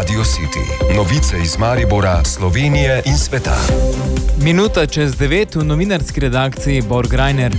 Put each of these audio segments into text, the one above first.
Radio City. Novice iz Maribora, Slovenije in sveta. Minuta čez 9 v novinarski redakciji Borg Reiner.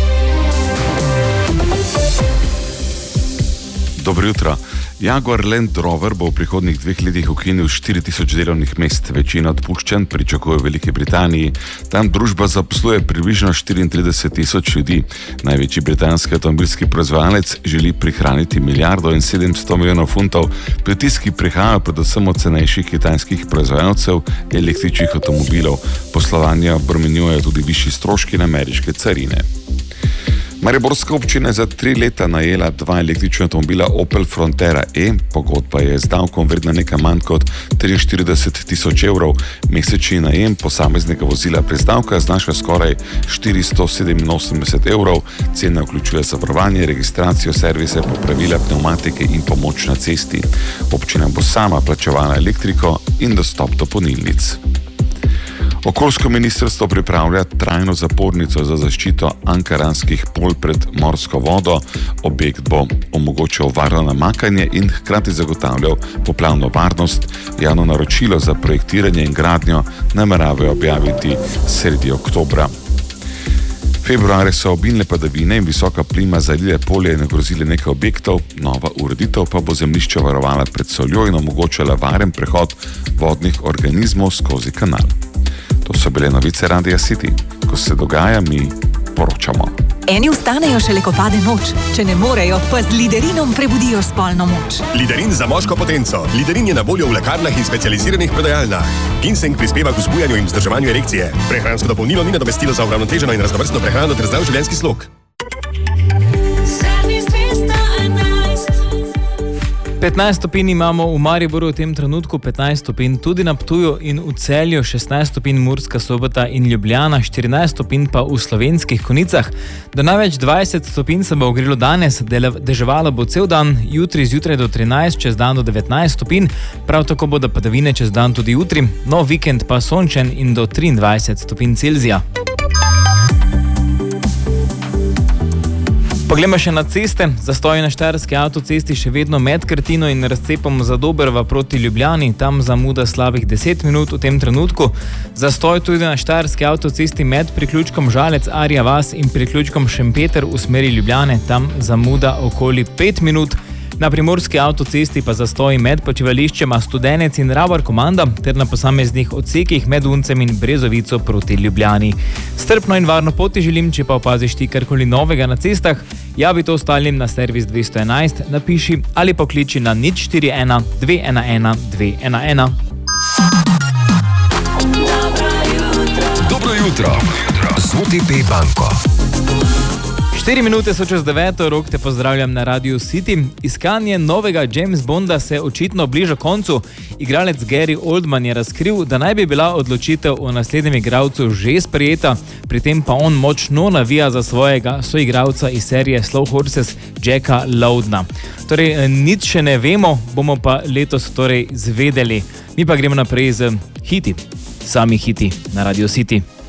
Dobro jutro. Jaguar Land Rover bo v prihodnjih 2 letih ukinil 4000 delovnih mest. Večina odpuščanj pričakuje v Veliki Britaniji. Tam družba zaposluje približno 34 000 ljudi. Največji britanski avtomobilski proizvajalec želi prihraniti milijardo in 700 milijonov funtov. Pritiski prihajajo predvsem od cenejših kitajskih proizvajalcev električnih avtomobilov. Poslovanje obremenjujejo tudi višji stroški in ameriške carine. Mariborska občina je za 3 leta najela 2 električna avtomobila Opel Frontera E. Pogodba je z davkom vredna nekaj manj kot 43 000 evrov. Mesečni najem posameznega vozila brez davka znaša skoraj 487 evrov. Cena vključuje zavarovanje, registracijo, servise, popravila pneumatike in pomoč na cesti. Občina bo sama plačevala elektriko in dostop do polnilnic. Okoljsko ministrstvo pripravlja trajno zapornico za zaščito ankaranskih polj pred morsko vodo. Objekt bo omogočal varno namakanje in hkrati zagotavljal poplavno varnost. Javno naročilo za projektiranje in gradnjo nameravajo objaviti sredi oktobra. Februarja so obilne padavine in visoka plima zalile polje in ogrozile nekaj objektov, nova ureditev pa bo zemljišče varovala pred soljo in omogočala varen prehod vodnih organizmov skozi kanal. To so bile novice Radia City. Ko se dogaja, mi poročamo. Eni vstanejo šele, ko pade noč. Če ne morejo, pa z Liderinom prebudijo spolno moč. Liderin za moško potenco. Liderin je na voljo v lekarnah in specializiranih prodajalnah. Ginseng prispeva k vzbujanju in vzdrževanju erekcije. Prehransko dopolnilo ni nadomestilo za uravnoteženo in raznovrstno prehrano ter zdrav življenjski slog. 15 stopinj imamo v Mariboru v tem trenutku, 15 stopinj tudi na Ptuju in v Celju, 16 stopinj Murska Sobota in Ljubljana, 14 stopinj pa v Slovenskih Konjicah. Do največ 20 stopinj se bo ogrelo danes, deževalo bo cel dan, jutri zjutraj do 13, čez dan do 19 stopinj, prav tako bodo padavine čez dan tudi jutri, nov vikend pa sončen in do 23 stopinj Celzija. Poglejmo še na ceste. Zastoji na Štajerski avtocesti še vedno med Krtino in razcepom Zadobrva proti Ljubljani. Tam zamuda slabih 10 minut v tem trenutku. Zastoj tudi na Štajerski avtocesti med priključkom Žalec Arja Vas in priključkom Šempeter v smeri Ljubljane. Tam zamuda okoli 5 minut. Na Primorski avtocesti pa zastoji med počivališčema Studenec in Rabar Komanda ter na posameznih odsekih med Uncem in Brezovico proti Ljubljani. Strpno in varno poti želim, če pa opaziš ti karkoli novega na cestah, javi to ostalim na servis 211, napiši ali pokliči na 041 211 211. Dobro jutro z OTP banko. 4 minute so čez 9, Rok te pozdravljam na Radio City. Iskanje novega James Bonda se očitno bliža koncu. Igralec Gary Oldman je razkril, da naj bi bila odločitev o naslednjem igralcu že sprejeta, pri tem pa on močno navija za svojega soigralca iz serije Slow Horses, Jacka Loudna. Torej, nič še ne vemo, bomo pa letos torej zvedeli. Mi pa gremo naprej z hiti. Sami hiti na Radio City.